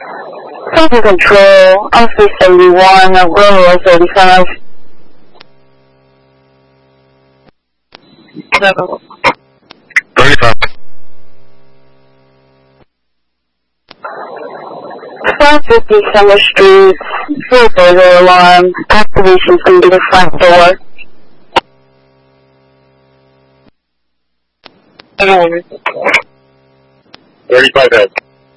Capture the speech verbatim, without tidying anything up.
Center Control, Officer seventy-one, Romeo thirty-five. thirty-five. five fifty Summer Street, full burglar alarm, activation from the front door. thirty-five head.